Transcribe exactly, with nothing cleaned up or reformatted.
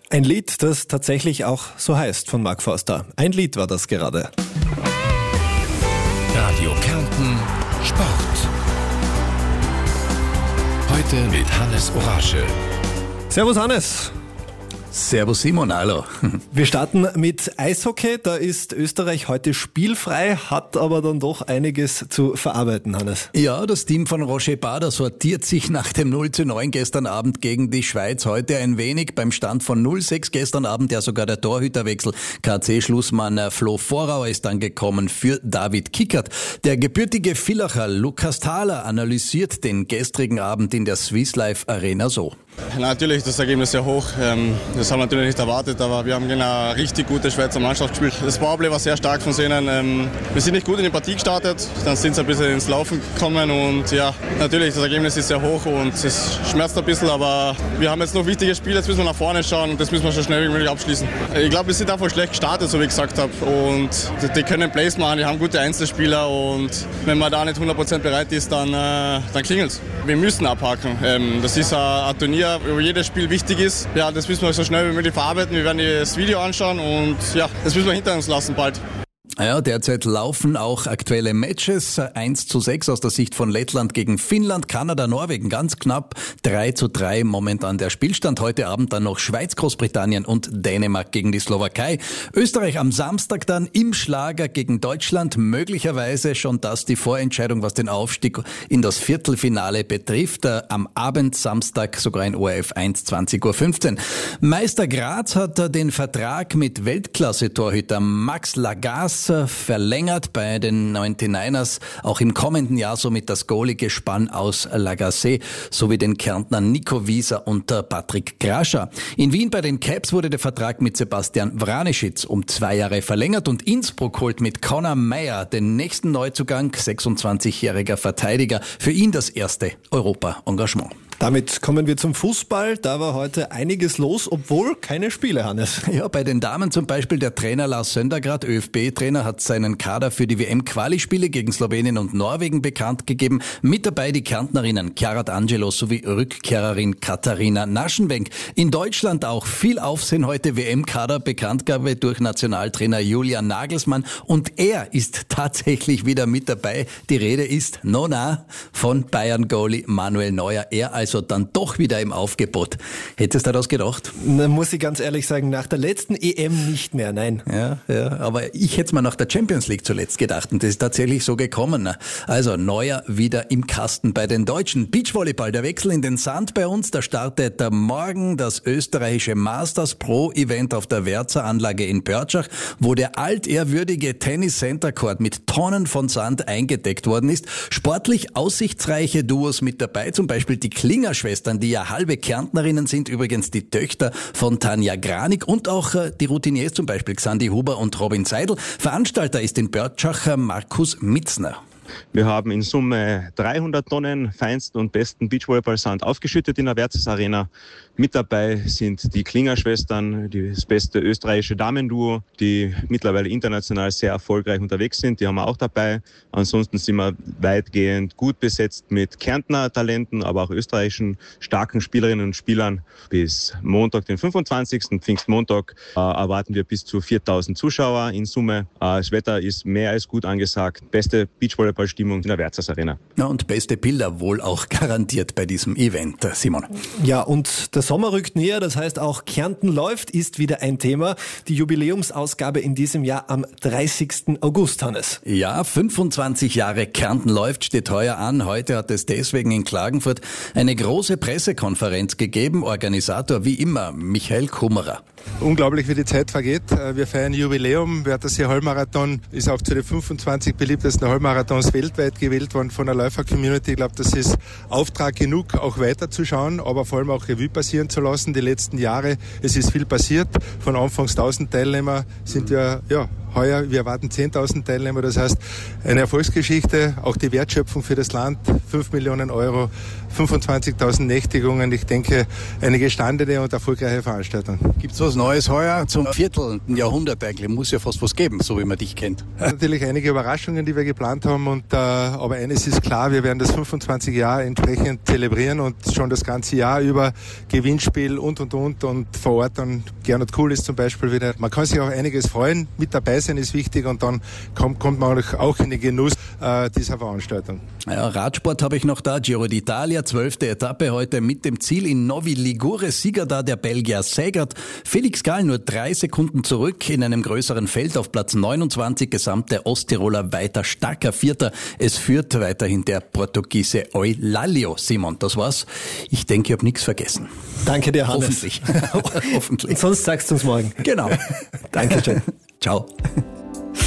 Ein Lied, das tatsächlich auch so heißt von Mark Forster. Ein Lied war das gerade. Radio Kärnten Sport. Heute mit Hannes Orasche. Servus Hannes. Servus Simon, hallo. Wir starten mit Eishockey. Da ist Österreich heute spielfrei, hat aber dann doch einiges zu verarbeiten, Hannes. Ja, das Team von Roger Bader sortiert sich nach dem null zu neun gestern Abend gegen die Schweiz heute ein wenig. Beim Stand von null sechs gestern Abend, ja sogar der Torhüterwechsel. K C-Schlussmann Flo Vorauer ist dann gekommen für David Kickert. Der gebürtige Villacher Lukas Thaler analysiert den gestrigen Abend in der Swiss Life Arena so. Natürlich, das Ergebnis sehr hoch. Das haben wir natürlich nicht erwartet, aber wir haben gegen eine richtig gute Schweizer Mannschaft gespielt. Das Powerplay war sehr stark von ihnen. Wir sind nicht gut in die Partie gestartet, dann sind sie ein bisschen ins Laufen gekommen und ja, natürlich, das Ergebnis ist sehr hoch und es schmerzt ein bisschen, aber wir haben jetzt noch wichtige Spiele, jetzt müssen wir nach vorne schauen und das müssen wir schon schnell wie möglich abschließen. Ich glaube, wir sind einfach schlecht gestartet, so wie ich gesagt habe, und die können Plays machen, die haben gute Einzelspieler und wenn man da nicht hundert Prozent bereit ist, dann, äh, dann klingelt es. Wir müssen abhaken. Das ist ein Turnier, wo jedes Spiel wichtig ist. Ja, das müssen wir so schnell wie möglich verarbeiten. Wir werden das Video anschauen und ja, das müssen wir hinter uns lassen bald. Ja, derzeit laufen auch aktuelle Matches. eins zu sechs aus der Sicht von Lettland gegen Finnland, Kanada, Norwegen ganz knapp. drei zu drei momentan der Spielstand. Heute Abend dann noch Schweiz, Großbritannien und Dänemark gegen die Slowakei. Österreich am Samstag dann im Schlager gegen Deutschland. Möglicherweise schon das die Vorentscheidung, was den Aufstieg in das Viertelfinale betrifft. Am Abend Samstag sogar in O R F eins, zwanzig Uhr fünfzehn. Meister Graz hat den Vertrag mit Weltklasse-Torhüter Max Lagasse verlängert bei den neunundneunzigers, auch im kommenden Jahr somit das Goalie-Gespann aus Lagasse sowie den Kärntnern Nico Wieser und Patrick Grascher. In Wien bei den Caps wurde der Vertrag mit Sebastian Vranischitz um zwei Jahre verlängert und Innsbruck holt mit Connor Meyer den nächsten Neuzugang, sechsundzwanzigjähriger Verteidiger, für ihn das erste Europa-Engagement. Damit kommen wir zum Fußball. Da war heute einiges los, obwohl keine Spiele, Hannes. Ja, bei den Damen zum Beispiel der Trainer Lars Söndergaard, ÖFB-Trainer, hat seinen Kader für die W M-Quali-Spiele gegen Slowenien und Norwegen bekannt gegeben. Mit dabei die Kärntnerinnen Chiara D'Angelo sowie Rückkehrerin Katharina Naschenwenk. In Deutschland auch viel Aufsehen heute, W M-Kader, Bekanntgabe durch Nationaltrainer Julian Nagelsmann. Und er ist tatsächlich wieder mit dabei. Die Rede ist, Nona, von Bayern-Goalie Manuel Neuer. Er als Also dann doch wieder im Aufgebot. Hättest du das gedacht? Na, muss ich ganz ehrlich sagen, nach der letzten E M nicht mehr, nein. Ja, ja, aber ich hätte es mir nach der Champions League zuletzt gedacht und das ist tatsächlich so gekommen. Also Neuer wieder im Kasten bei den Deutschen. Beachvolleyball, der Wechsel in den Sand bei uns, da startet morgen das österreichische Masters Pro Event auf der Werzer-Anlage in Pörtschach, wo der altehrwürdige Tennis Center Court mit Tonnen von Sand eingedeckt worden ist. Sportlich aussichtsreiche Duos mit dabei, zum Beispiel die Kling Schwestern, die ja halbe Kärntnerinnen sind, übrigens die Töchter von Tanja Granik und auch die Routiniers, zum Beispiel Xandi Huber und Robin Seidel. Veranstalter ist in Pörtschach Markus Mitzner. Wir haben in Summe dreihundert Tonnen feinsten und besten Beachvolleyball-Sand aufgeschüttet in der Verzes Arena. Mit dabei sind die Klinger-Schwestern, das beste österreichische Damenduo, die mittlerweile international sehr erfolgreich unterwegs sind. Die haben wir auch dabei. Ansonsten sind wir weitgehend gut besetzt mit Kärntner Talenten, aber auch österreichischen starken Spielerinnen und Spielern. Bis Montag, den fünfundzwanzigsten Pfingstmontag, äh, erwarten wir bis zu viertausend Zuschauer in Summe. Äh, das Wetter ist mehr als gut angesagt. Beste Beachvolleyball-Stimmung in der Verzes Arena. Ja, und beste Bilder wohl auch garantiert bei diesem Event, Simon. Ja, und das Sommer rückt näher, das heißt auch Kärnten läuft ist wieder ein Thema. Die Jubiläumsausgabe in diesem Jahr am dreißigsten August, Hannes. Ja, fünfundzwanzig Jahre Kärnten läuft steht heuer an. Heute hat es deswegen in Klagenfurt eine große Pressekonferenz gegeben. Organisator wie immer Michael Kummerer. Unglaublich, wie die Zeit vergeht. Wir feiern Jubiläum. Wörthersee Halbmarathon ist auch zu den fünfundzwanzig beliebtesten Halbmarathons weltweit gewählt worden von der Läufer-Community. Ich glaube, das ist Auftrag genug, auch weiterzuschauen, aber vor allem auch Revue passieren zu lassen. Die letzten Jahre, es ist viel passiert. Von anfangs tausend Teilnehmer sind wir ja heuer. Wir erwarten zehntausend Teilnehmer. Das heißt, eine Erfolgsgeschichte, auch die Wertschöpfung für das Land, fünf Millionen Euro, fünfundzwanzigtausend Nächtigungen. Ich denke, eine gestandene und erfolgreiche Veranstaltung. Gibt's was Neues heuer zum Viertel, ein Jahrhundert eigentlich? Muss ja fast was geben, so wie man dich kennt. Natürlich einige Überraschungen, die wir geplant haben. Und, äh, aber eines ist klar, wir werden das fünfundzwanzig Jahre entsprechend zelebrieren und schon das ganze Jahr über Gewinnspiel und, und, und. Und vor Ort dann Gernot Kuhl ist zum Beispiel wieder. Man kann sich auch einiges freuen. Mit dabei sein ist wichtig und dann kommt, kommt man auch in den Genuss äh, dieser Veranstaltung. Ja, Radsport habe ich noch da. Giro d'Italia, zwölfte Etappe heute mit dem Ziel in Novi Ligure. Sieger da der Belgier Segert. Felix Gall nur drei Sekunden zurück in einem größeren Feld auf Platz neunundzwanzig. Gesamte Osttiroler weiter starker Vierter. Es führt weiterhin der Portugiese Eulálio. Simon, das war's. Ich denke, ich habe nichts vergessen. Danke dir, Hannes. Hoffentlich. Hoffentlich. Und sonst sagst du uns morgen. Genau. Dankeschön. Ciao.